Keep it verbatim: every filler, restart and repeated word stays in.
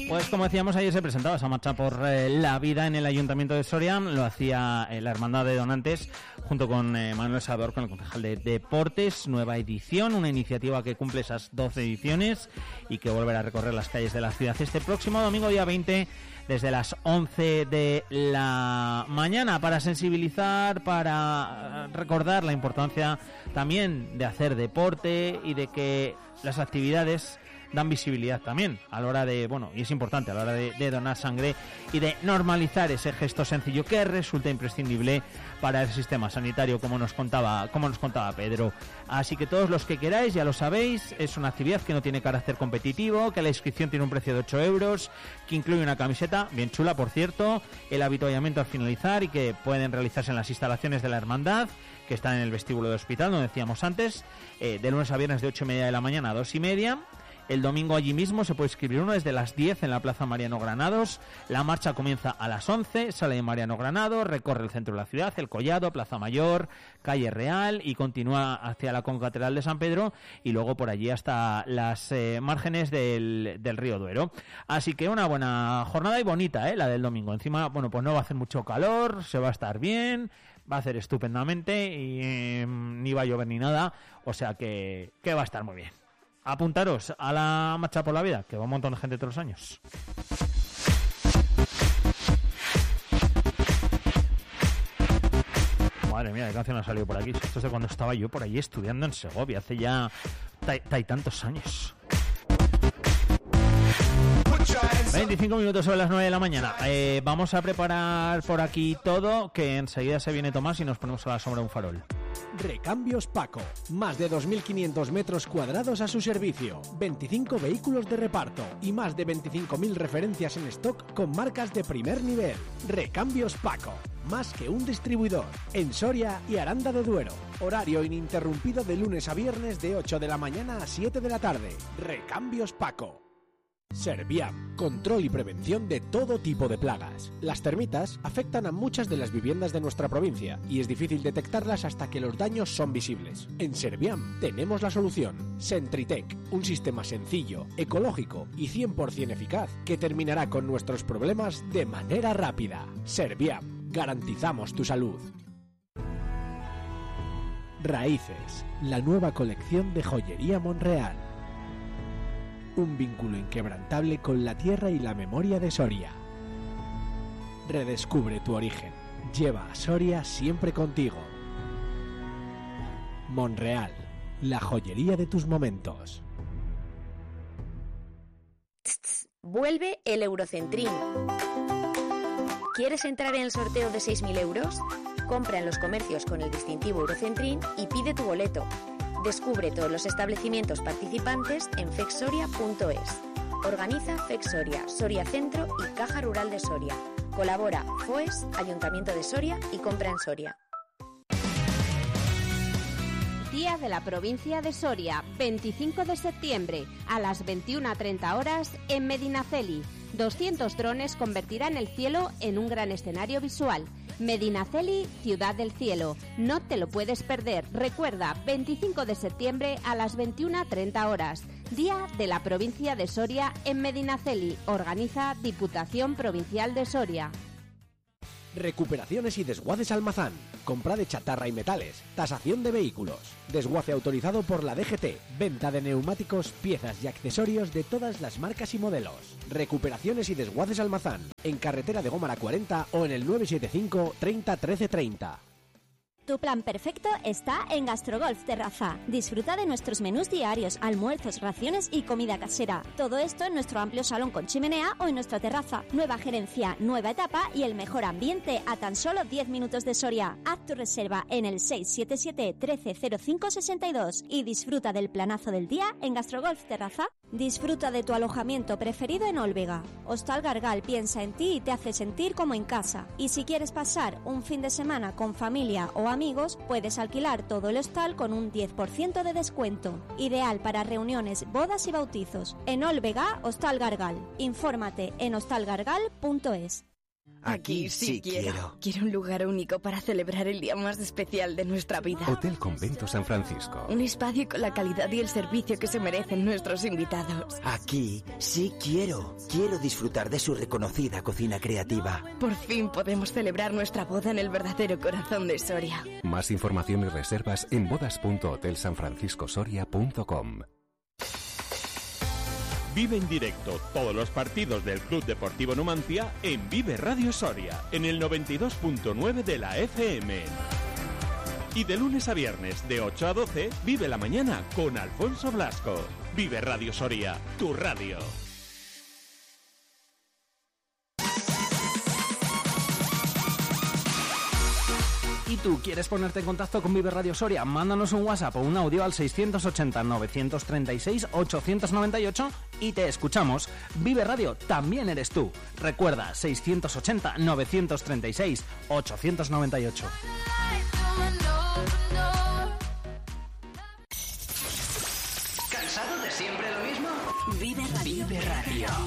Pues como decíamos, ayer se presentaba esa marcha por eh, la vida en el Ayuntamiento de Soria. Lo hacía eh, la Hermandad de Donantes junto con eh, Manuel Salvador, con el concejal de Deportes. Nueva edición, una iniciativa que cumple esas doce ediciones y que volverá a recorrer las calles de la ciudad este próximo domingo, día veinte, desde las once de la mañana, para sensibilizar, para recordar la importancia también de hacer deporte y de que las actividades dan visibilidad también a la hora de, bueno, y es importante a la hora de, de donar sangre y de normalizar ese gesto sencillo que resulta imprescindible para el sistema sanitario, como nos contaba, como nos contaba Pedro. Así que todos los que queráis, ya lo sabéis, es una actividad que no tiene carácter competitivo, que la inscripción tiene un precio de ocho euros, que incluye una camiseta, bien chula por cierto, el avituallamiento al finalizar y que pueden realizarse en las instalaciones de la hermandad, que están en el vestíbulo del hospital, donde decíamos antes, eh, de lunes a viernes de ocho y media de la mañana a dos y media. El domingo allí mismo se puede inscribir uno desde las diez en la Plaza Mariano Granados. La marcha comienza a las once, sale de Mariano Granados, recorre el centro de la ciudad, el Collado, Plaza Mayor, Calle Real y continúa hacia la Concatedral de San Pedro y luego por allí hasta las eh, márgenes del, del río Duero. Así que una buena jornada y bonita, ¿eh? La del domingo. Encima, bueno, pues no va a hacer mucho calor, se va a estar bien, va a hacer estupendamente y eh, ni va a llover ni nada, o sea que, que va a estar muy bien. Apuntaros a la marcha por la vida, que va un montón de gente todos los años. Madre mía, qué canción ha salido por aquí. Esto es de cuando estaba yo por allí estudiando en Segovia, hace ya ta- y tantos años. veinticinco minutos sobre las nueve de la mañana. Eh, vamos a preparar por aquí todo, que enseguida se viene Tomás y nos ponemos a la sombra de un farol. Recambios Paco, más de dos mil quinientos metros cuadrados a su servicio, veinticinco vehículos de reparto y más de veinticinco mil referencias en stock con marcas de primer nivel. Recambios Paco, más que un distribuidor, en Soria y Aranda de Duero. Horario ininterrumpido de lunes a viernes de ocho de la mañana a siete de la tarde. Recambios Paco. Serviam, control y prevención de todo tipo de plagas. Las termitas afectan a muchas de las viviendas de nuestra provincia y es difícil detectarlas hasta que los daños son visibles. En Serviam tenemos la solución. Sentritec, un sistema sencillo, ecológico y cien por ciento eficaz que terminará con nuestros problemas de manera rápida. Serviam, garantizamos tu salud. Raíces, la nueva colección de joyería Monreal. Un vínculo inquebrantable con la tierra y la memoria de Soria. Redescubre tu origen. Lleva a Soria siempre contigo. Monreal, la joyería de tus momentos. Vuelve el Eurocentrín. ¿Quieres entrar en el sorteo de seis mil euros? Compra en los comercios con el distintivo Eurocentrín y pide tu boleto. Descubre todos los establecimientos participantes en fexsoria punto es. Organiza Fexsoria, Soria Centro y Caja Rural de Soria. Colabora FOES, Ayuntamiento de Soria y Compra en Soria. Día de la Provincia de Soria, veinticinco de septiembre, a las veintiuna treinta horas en Medinaceli. doscientos drones convertirán el cielo en un gran escenario visual. Medinaceli, Ciudad del Cielo. No te lo puedes perder. Recuerda, veinticinco de septiembre a las veintiuna treinta horas. Día de la Provincia de Soria en Medinaceli. Organiza Diputación Provincial de Soria. Recuperaciones y desguaces Almazán. Compra de chatarra y metales. Tasación de vehículos. Desguace autorizado por la D G T. Venta de neumáticos, piezas y accesorios de todas las marcas y modelos. Recuperaciones y desguaces Almazán. En carretera de Gómara cuarenta o en el nueve siete cinco treinta trece treinta. Tu plan perfecto está en Gastrogolf Terraza. Disfruta de nuestros menús diarios, almuerzos, raciones y comida casera. Todo esto en nuestro amplio salón con chimenea o en nuestra terraza. Nueva gerencia, nueva etapa y el mejor ambiente a tan solo diez minutos de Soria. Haz tu reserva en el seis siete siete trece cero cinco sesenta y dos y disfruta del planazo del día en Gastrogolf Terraza. Disfruta de tu alojamiento preferido en Olvega. Hostal Gargal piensa en ti y te hace sentir como en casa. Y si quieres pasar un fin de semana con familia o amigos, puedes alquilar todo el hostal con un diez por ciento de descuento. Ideal para reuniones, bodas y bautizos. En Olvega, Hostal Gargal. Infórmate en hostal gargal punto es. Aquí sí quiero. Quiero un lugar único para celebrar el día más especial de nuestra vida. Hotel Convento San Francisco. Un espacio con la calidad y el servicio que se merecen nuestros invitados. Aquí sí quiero. Quiero disfrutar de su reconocida cocina creativa. Por fin podemos celebrar nuestra boda en el verdadero corazón de Soria. Más información y reservas en bodas punto hotel san francisco soria punto com. Vive en directo todos los partidos del Club Deportivo Numancia en Vive Radio Soria, en el noventa y dos punto nueve de la F M. Y de lunes a viernes, de ocho a doce, vive la mañana con Alfonso Blasco. Vive Radio Soria, tu radio. ¿Y tú quieres ponerte en contacto con Vive Radio Soria? Mándanos un WhatsApp o un audio al seiscientos ochenta, novecientos treinta y seis, ochocientos noventa y ocho y te escuchamos. Vive Radio también eres tú. Recuerda, seiscientos ochenta, novecientos treinta y seis, ochocientos noventa y ocho. ¿Cansado de siempre lo mismo? Vive Radio. Vive Radio.